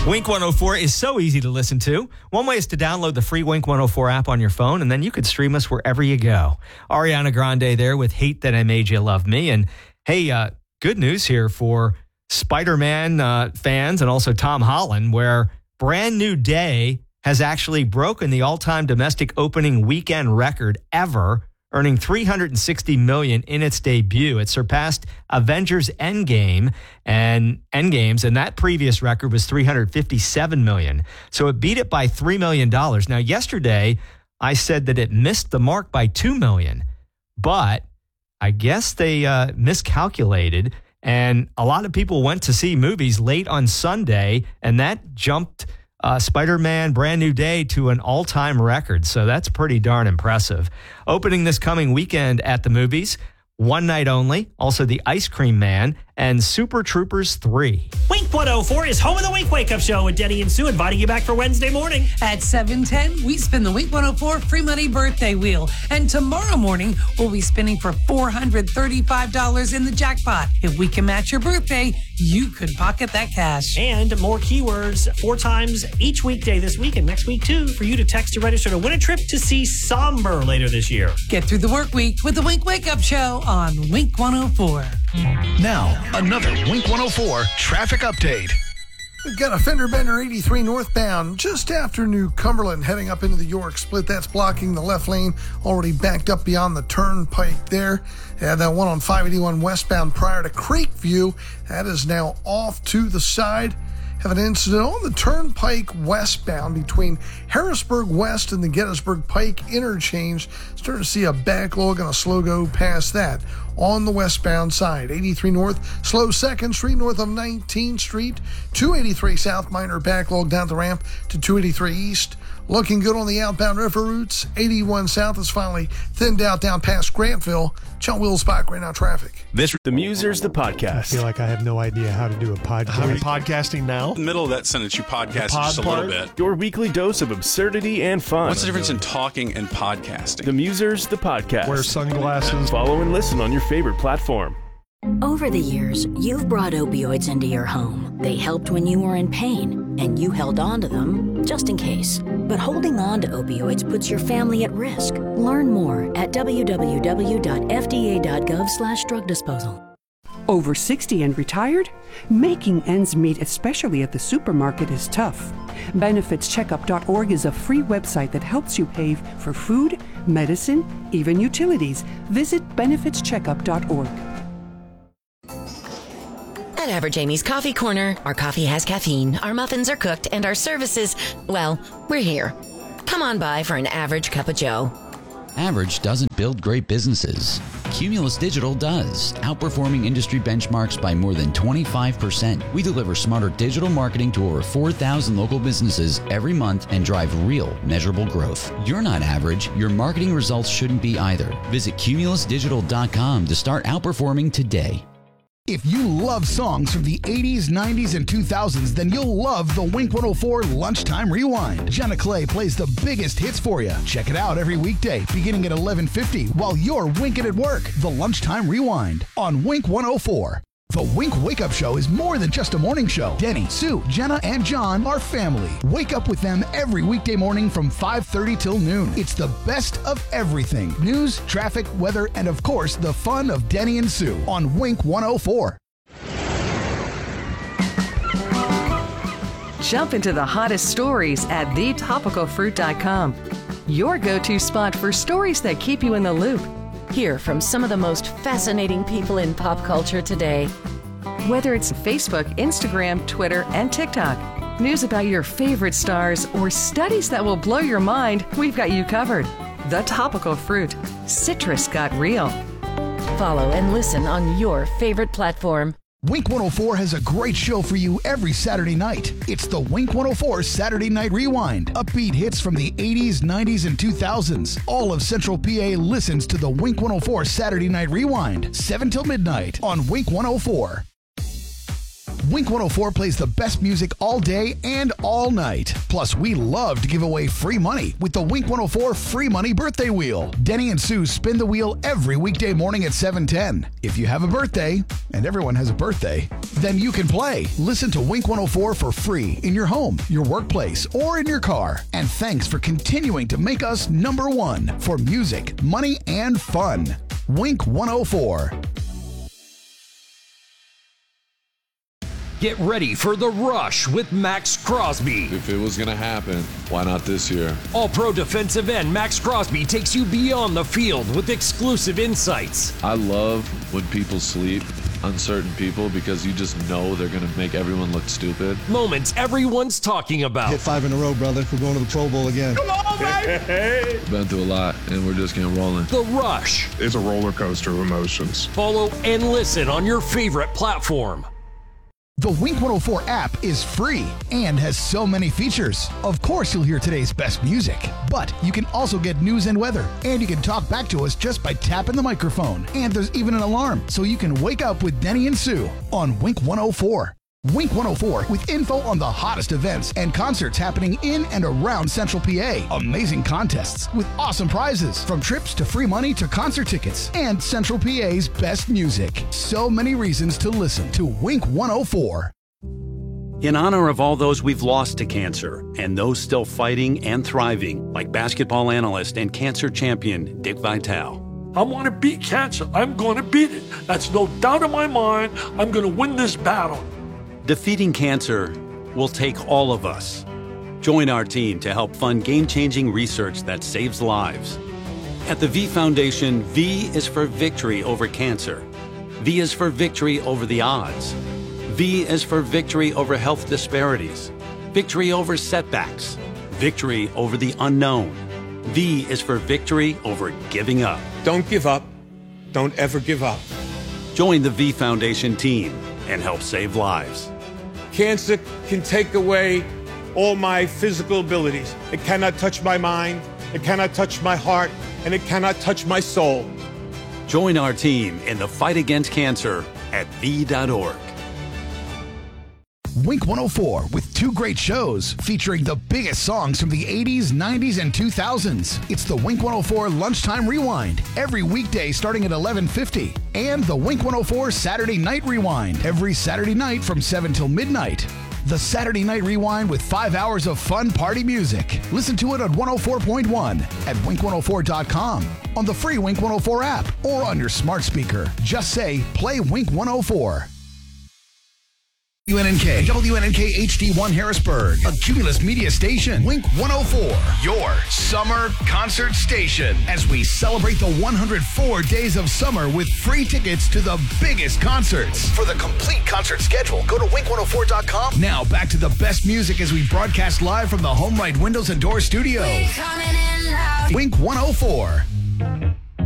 Wink 104 is so easy to listen to. One way is to download the free Wink 104 app on your phone, and then you could stream us wherever you go. Ariana Grande there with Hate That I Made You Love Me. And hey, good news here for Spider-Man fans and also Tom Holland, where Brand New Day has actually broken the all-time domestic opening weekend record ever, earning $360 million in its debut. It surpassed Avengers Endgames, and that previous record was $357 million. So it beat it by $3 million. Now, yesterday, I said that it missed the mark by $2 million, but I guess they miscalculated, and a lot of people went to see movies late on Sunday, and that jumped Spider-Man Brand New Day to an all-time record. So that's pretty darn impressive. Opening this coming weekend at the movies, one night only, also The Ice Cream Man and Super Troopers 3. Wink 104 is home of the Wink Wake Up Show with Denny and Sue, inviting you back for Wednesday morning. At 7:10, we spin the Wink 104 Free Money Birthday Wheel. And tomorrow morning, we'll be spinning for $435 in the jackpot. If we can match your birthday, you could pocket that cash. And more keywords 4 times each weekday this week and next week, too, for you to text to register to win a trip to see Somber later this year. Get through the work week with the Wink Wake Up Show on Wink 104. Now, another Wink 104 traffic update. We've got a fender bender 83 northbound just after New Cumberland heading up into the York split. That's blocking the left lane, already backed up beyond the turnpike there. And that one on 581 westbound prior to Creekview, that is now off to the side. Have an incident on the turnpike westbound between Harrisburg West and the Gettysburg Pike interchange. Starting to see a backlog and a slow go past that. On the westbound side, 83 north, slow 2nd Street north of 19th Street, 283 south, minor backlog down the ramp to 283 east. Looking good on the outbound river routes. 81 south is finally thinned out down past Grantville. John Will's back right now, traffic. The Musers, the podcast. I feel like I have no idea how to do a podcast. How are you podcasting now? In the middle of that sentence, you podcast just a little bit. Your weekly dose of absurdity and fun. What's the difference in talking and podcasting? The Musers, the podcast. Wear sunglasses. Follow and listen on your favorite platform. Over the years, you've brought opioids into your home. They helped when you were in pain, and you held on to them just in case. But holding on to opioids puts your family at risk. Learn more at www.fda.gov/drug disposal. Over 60 and retired? Making ends meet, especially at the supermarket, is tough. BenefitsCheckup.org is a free website that helps you pay for food, medicine, even utilities. Visit BenefitsCheckup.org. At Average Amy's Coffee Corner, our coffee has caffeine, our muffins are cooked, and our services, well, we're here. Come on by for an average cup of joe. Average doesn't build great businesses. Cumulus Digital does, outperforming industry benchmarks by more than 25%. We deliver smarter digital marketing to over 4,000 local businesses every month and drive real, measurable growth. You're not average. Your marketing results shouldn't be either. Visit cumulusdigital.com to start outperforming today. If you love songs from the 80s, 90s, and 2000s, then you'll love the Wink 104 Lunchtime Rewind. Jenna Clay plays the biggest hits for you. Check it out every weekday, beginning at 11:50, while you're winking at work. The Lunchtime Rewind on Wink 104. The Wink Wake Up Show is more than just a morning show. Denny, Sue, Jenna, and John are family. Wake up with them every weekday morning from 5:30 till noon. It's the best of everything. News, traffic, weather, and of course, the fun of Denny and Sue on Wink 104. Jump into the hottest stories at thetopicalfruit.com. Your go-to spot for stories that keep you in the loop. Hear from some of the most fascinating people in pop culture today. Whether it's Facebook, Instagram, Twitter, and TikTok, news about your favorite stars, or studies that will blow your mind, we've got you covered. The Topical Fruit. Citrus got real. Follow and listen on your favorite platform. Wink 104 has a great show for you every Saturday night. It's the Wink 104 Saturday Night Rewind. Upbeat hits from the 80s, 90s, and 2000s. All of Central PA listens to the Wink 104 Saturday Night Rewind, 7 till midnight on Wink 104. Wink 104 plays the best music all day and all night. Plus, we love to give away free money with the Wink 104 Free Money Birthday Wheel. Denny and Sue spin the wheel every weekday morning at 7:10. If you have a birthday, and everyone has a birthday, then you can play. Listen to Wink 104 for free in your home, your workplace, or in your car. And thanks for continuing to make us number one for music, money, and fun. Wink 104. Get ready for The Rush with Max Crosby. If it was going to happen, why not this year? All-Pro defensive end Max Crosby takes you beyond the field with exclusive insights. I love when people sleep, uncertain people, because you just know they're going to make everyone look stupid. Moments everyone's talking about. Hit 5 in a row, brother. We're going to the Pro Bowl again. Come on, baby! Been through a lot, and we're just getting rolling. The Rush. It's a roller coaster of emotions. Follow and listen on your favorite platform. The Wink 104 app is free and has so many features. Of course, you'll hear today's best music, but you can also get news and weather, and you can talk back to us just by tapping the microphone. And there's even an alarm, so you can wake up with Denny and Sue on Wink 104. Wink 104 with info on the hottest events and concerts happening in and around Central PA. Amazing contests with awesome prizes, from trips to free money to concert tickets, and Central PA's best music. So many reasons to listen to Wink 104. In honor of all those we've lost to cancer and those still fighting and thriving, like basketball analyst and cancer champion Dick Vitale. I want to beat cancer. I'm going to beat it. That's no doubt in my mind. I'm going to win this battle. Defeating cancer will take all of us. Join our team to help fund game-changing research that saves lives. At the V Foundation, V is for victory over cancer. V is for victory over the odds. V is for victory over health disparities, victory over setbacks, victory over the unknown. V is for victory over giving up. Don't give up. Don't ever give up. Join the V Foundation team and help save lives. Cancer can take away all my physical abilities. It cannot touch my mind, it cannot touch my heart, and it cannot touch my soul. Join our team in the fight against cancer at V.org. Wink 104 with two great shows featuring the biggest songs from the 80s, 90s, and 2000s. It's the Wink 104 Lunchtime Rewind every weekday starting at 11:50, and the Wink 104 Saturday Night Rewind every Saturday night from 7 till midnight. The Saturday Night Rewind with 5 hours of fun party music. Listen to it on 104.1 at wink104.com, on the free Wink 104 app, or on your smart speaker. Just say, play Wink 104. WNNK HD1 Harrisburg, a Cumulus Media station. Wink 104, your summer concert station. As we celebrate the 104 days of summer with free tickets to the biggest concerts. For the complete concert schedule, go to wink104.com. Now back to the best music as we broadcast live from the HomeRight Windows and Door Studio. Wink 104.